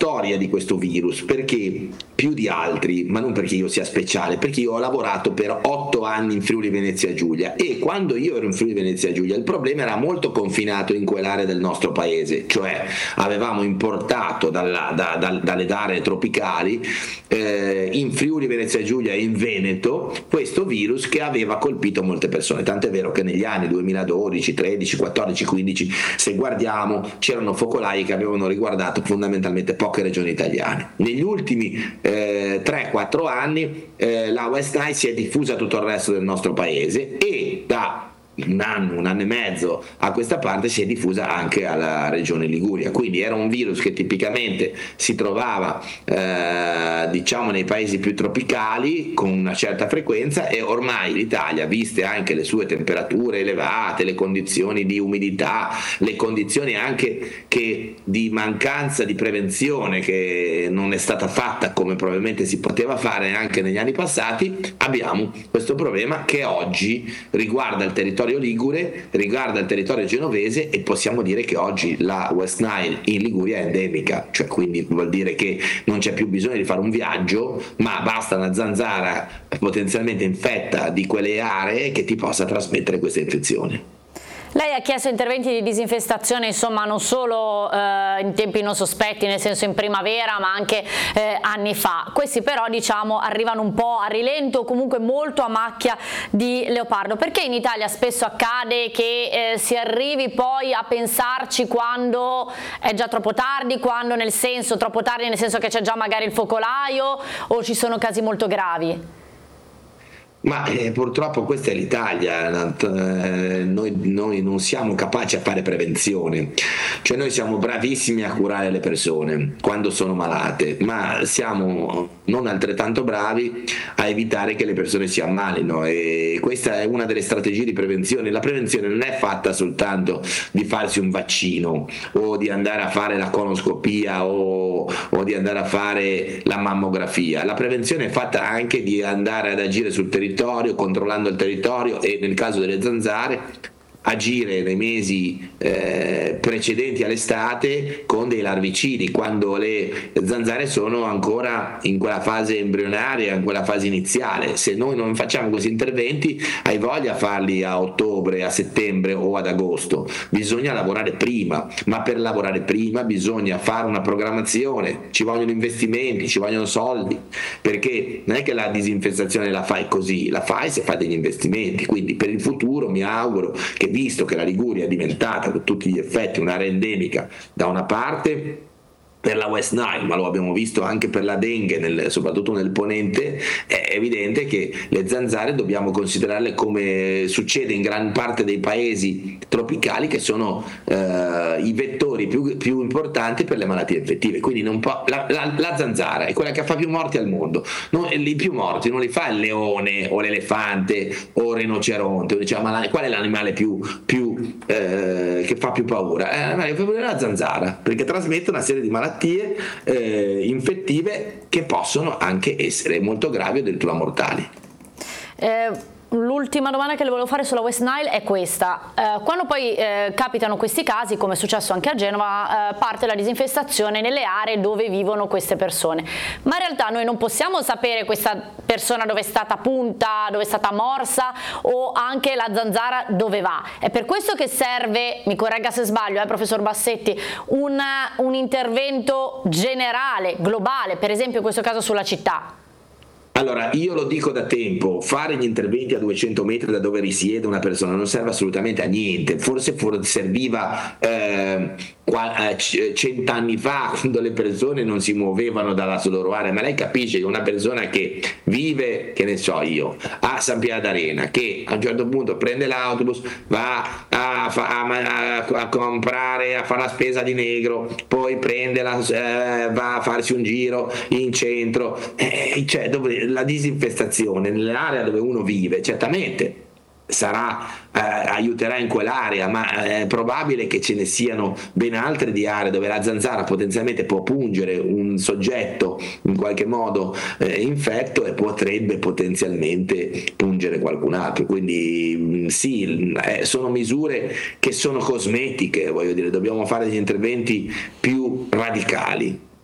storia di questo virus, perché più di altri, ma non perché io sia speciale, perché io ho lavorato per 8 anni in Friuli Venezia Giulia, e quando io ero in Friuli Venezia Giulia il problema era molto confinato in quell'area del nostro paese, cioè avevamo importato dalle aree tropicali in Friuli Venezia Giulia e in Veneto questo virus che aveva colpito molte persone, tant'è vero che negli anni 2012, 13, 14, 15, se guardiamo, c'erano focolai che avevano riguardato fondamentalmente poche regioni italiane. Negli ultimi 3-4 anni la West Nile si è diffusa a tutto il resto del nostro paese, e da un anno e mezzo a questa parte si è diffusa anche alla regione Liguria. Quindi era un virus che tipicamente si trovava diciamo nei paesi più tropicali con una certa frequenza, e ormai l'Italia, viste anche le sue temperature elevate, le condizioni di umidità, le condizioni anche che di mancanza di prevenzione che non è stata fatta come probabilmente si poteva fare anche negli anni passati, abbiamo questo problema che oggi riguarda il territorio ligure, riguarda il territorio genovese, e possiamo dire che oggi la West Nile in Liguria è endemica, cioè quindi vuol dire che non c'è più bisogno di fare un viaggio, ma basta una zanzara potenzialmente infetta di quelle aree che ti possa trasmettere questa infezione. Lei ha chiesto interventi di disinfestazione, insomma, non solo in tempi non sospetti, nel senso in primavera, ma anche anni fa. Questi però, diciamo, arrivano un po' a rilento, comunque molto a macchia di leopardo. Perché in Italia spesso accade che si arrivi poi a pensarci quando è già troppo tardi, quando troppo tardi nel senso che c'è già magari il focolaio, o ci sono casi molto gravi? Ma purtroppo questa è l'Italia, noi non siamo capaci a fare prevenzione, cioè noi siamo bravissimi a curare le persone quando sono malate, ma siamo non altrettanto bravi a evitare che le persone si ammalino, e questa è una delle strategie di prevenzione. La prevenzione non è fatta soltanto di farsi un vaccino o di andare a fare la colonoscopia o di andare a fare la mammografia, la prevenzione è fatta anche di andare ad agire sul territorio, controllando il territorio, e nel caso delle zanzare agire nei mesi precedenti all'estate con dei larvicidi, quando le zanzare sono ancora in quella fase embrionaria, in quella fase iniziale. Se noi non facciamo questi interventi, hai voglia a farli a ottobre, a settembre o ad agosto. Bisogna lavorare prima, ma per lavorare prima bisogna fare una programmazione, ci vogliono investimenti, ci vogliono soldi, perché non è che la disinfestazione la fai così, la fai se fai degli investimenti. Quindi per il futuro mi auguro che, visto che la Liguria è diventata a tutti gli effetti un'area endemica, da una parte per la West Nile, ma lo abbiamo visto anche per la dengue, soprattutto nel ponente, è evidente che le zanzare dobbiamo considerarle, come succede in gran parte dei paesi tropicali, che sono i vettori più importanti per le malattie infettive. Quindi la zanzara è quella che fa più morti al mondo. I più morti non li fa il leone o l'elefante o il rinoceronte, diciamo, ma qual è l'animale che fa più paura? L'animale che fa paura è la zanzara, perché trasmette una serie di malattie infettive che possono anche essere molto gravi o addirittura mortali. L'ultima domanda che le volevo fare sulla West Nile è questa: quando poi capitano questi casi, come è successo anche a Genova, parte la disinfestazione nelle aree dove vivono queste persone, ma in realtà noi non possiamo sapere questa persona dove è stata punta, dove è stata morsa, o anche la zanzara dove va. È per questo che serve, mi corregga se sbaglio, professor Bassetti, un intervento generale, globale, per esempio in questo caso sulla città. Allora, io lo dico da tempo, fare gli interventi a 200 metri da dove risiede una persona non serve assolutamente a niente. Forse serviva 100 anni fa, quando le persone non si muovevano dalla loro area, ma lei capisce che una persona che vive, che ne so io, a San Pier d'Arena, che a un certo punto prende l'autobus, va a comprare, a fare la spesa di Negro, poi va a farsi un giro in centro, cioè la disinfestazione nell'area dove uno vive certamente aiuterà in quell'area, ma è probabile che ce ne siano ben altre di aree dove la zanzara potenzialmente può pungere un soggetto in qualche modo infetto, e potrebbe potenzialmente pungere qualcun altro. Quindi sì, sono misure che sono cosmetiche, voglio dire, dobbiamo fare degli interventi più radicali.